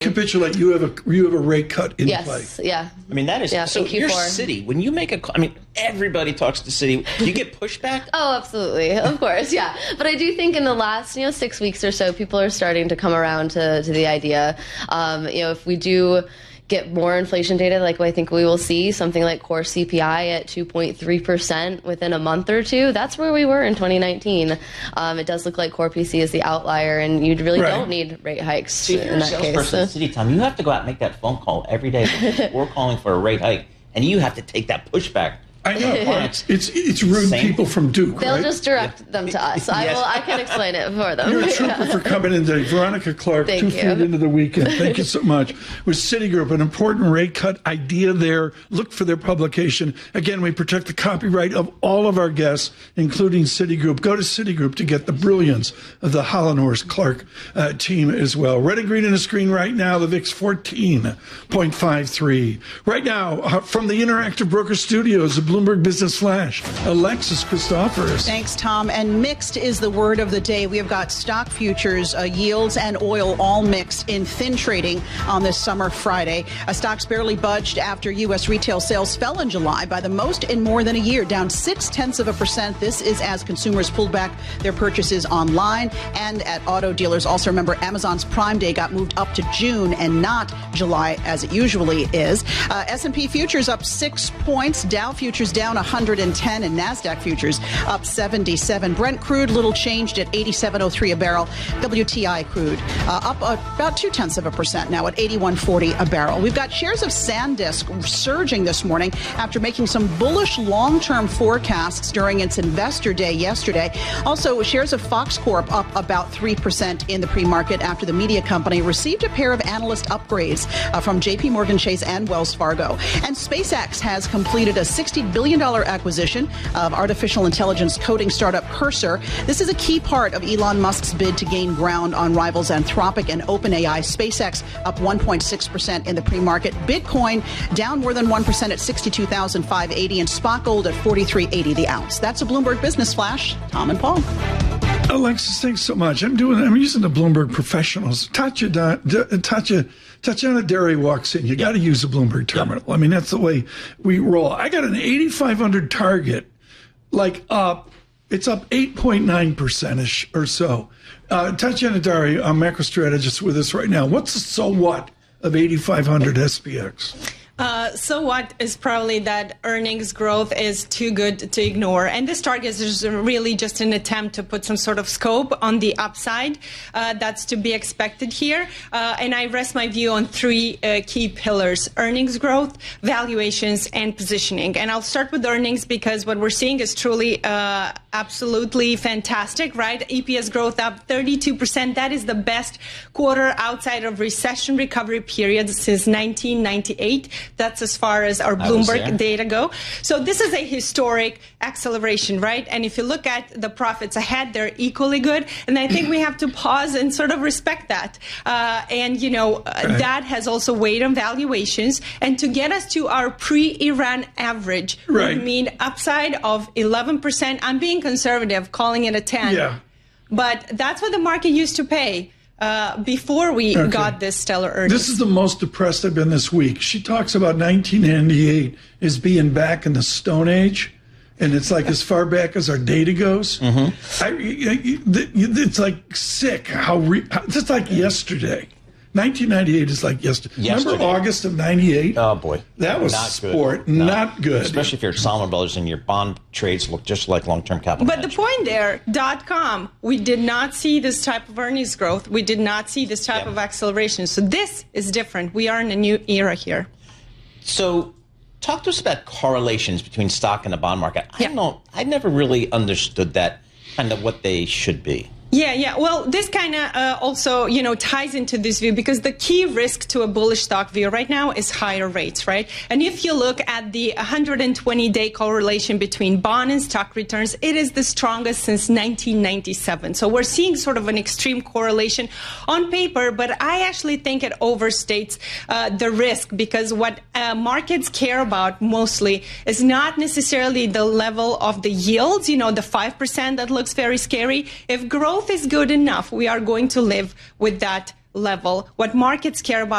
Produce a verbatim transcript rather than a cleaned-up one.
Capitulate. You have a you have a rate cut in yes, play. Yes, yeah. I mean, that is yeah, so. You're Citi. When you make a, I mean, everybody talks to Citi. Do you get pushback? Oh, absolutely, of course, yeah. But I do think in the last, you know, six weeks or so, people are starting to come around to to the idea. Um, you know, if we do get more inflation data, like I think we will see, something like core C P I at two point three percent within a month or two, that's where we were in twenty nineteen. Um, it does look like core P C is the outlier, and you really right. don't need rate hikes See, if in you're that a salesperson case. at Citi, Tom, you have to go out and make that phone call every day. We're calling for a rate hike, and you have to take that pushback. I know. It's it's, it's rude Same. people from Duke, They'll right? just direct yeah. them to us. I yes. will. I can explain it for them. You're a trooper for coming in today. Veronica Clark, Thank two you. feet into the weekend. Thank you so much. With Citigroup, an important rate cut idea there. Look for their publication. Again, we protect the copyright of all of our guests, including Citigroup. Go to Citigroup to get the brilliance of the Hollenhorst Clark uh, team as well. Red and green on the screen right now, the V I X fourteen point five three. Right now, uh, from the Interactive Broker Studios, the Bloomberg Business Flash. Alexis Christophers. Thanks, Tom. And mixed is the word of the day. We have got stock futures, uh, yields, and oil all mixed in thin trading on this summer Friday. Uh, stocks barely budged after U S retail sales fell in July by the most in more than a year, down six tenths of a percent. This is as consumers pulled back their purchases online and at auto dealers. Also, remember, Amazon's Prime Day got moved up to June and not July as it usually is. Uh, S and P futures up six points. Dow futures down one hundred ten, and NASDAQ futures up seventy-seven. Brent crude little changed at eighty-seven oh three a barrel. W T I crude uh, up uh, about two tenths of a percent now at eighty-one forty a barrel. We've got shares of SanDisk surging this morning after making some bullish long-term forecasts during its investor day yesterday. Also, shares of Fox Corp up about three percent in the pre-market after the media company received a pair of analyst upgrades uh, from J P Morgan Chase and Wells Fargo. And SpaceX has completed a sixty billion dollars acquisition of artificial intelligence coding startup Cursor. This is a key part of Elon Musk's bid to gain ground on rivals Anthropic and OpenAI. SpaceX up one point six percent in the pre-market. Bitcoin down more than one percent at sixty-two thousand five hundred eighty, and spot gold at forty-three eighty the ounce. That's a Bloomberg Business Flash. Tom and Paul. Alexis, thanks so much. I'm doing. I'm using the Bloomberg professionals. Tatya, Tatya, Tatiana Derry walks in. You got to use the Bloomberg terminal. Yep. I mean, that's the way we roll. I got an eighty-five hundred target, like up. It's up eight point nine percent or so. Uh, Tatiana Derry, a macro strategist, with us right now. What's the so what of eighty-five hundred S P X? Uh, so what is probably that earnings growth is too good to ignore. And this target is really just an attempt to put some sort of scope on the upside. Uh, that's to be expected here. Uh, and I rest my view on three uh, key pillars: earnings growth, valuations, and positioning. And I'll start with earnings because what we're seeing is truly uh, absolutely fantastic, right? E P S growth up thirty-two percent. That is the best quarter outside of recession recovery period since nineteen ninety-eight. That's as far as our Bloomberg data go. So this is a historic acceleration, right? And if you look at the profits ahead, they're equally good. And I think we have to pause and sort of respect that. Uh, and, you know, uh, right. that has also weighed on valuations. And to get us to our pre-Iran average right. would mean upside of eleven percent. I'm being conservative, calling it a ten. Yeah. But that's what the market used to pay. Uh, before we okay. got this stellar earnings. This is the most depressed I've been this week. She talks about nineteen ninety-eight as being back in the Stone Age, and it's like as far back as our data goes. Mm-hmm. I, it's like sick how, re, how it's like yesterday. nineteen ninety-eight is like yesterday. yesterday. Remember August of ninety-eight? Oh, boy. That was not sport. Good. No. Not good. Especially if you're Salomon Brothers and your bond trades look just like long-term capital But management. the point there, dot com, we did not see this type of earnings growth. We did not see this type yeah. of acceleration. So this is different. We are in a new era here. So talk to us about correlations between stock and the bond market. I yeah. don't know. I never really understood that, kind of what they should be. Yeah, yeah. Well, this kind of uh, also, you know, ties into this view because the key risk to a bullish stock view right now is higher rates, right? And if you look at the one hundred twenty day correlation between bond and stock returns, it is the strongest since nineteen ninety-seven. So we're seeing sort of an extreme correlation on paper, but I actually think it overstates uh, the risk because what uh, markets care about mostly is not necessarily the level of the yields, you know, the five percent that looks very scary. If growth is good enough, we are going to live with that level. What markets care about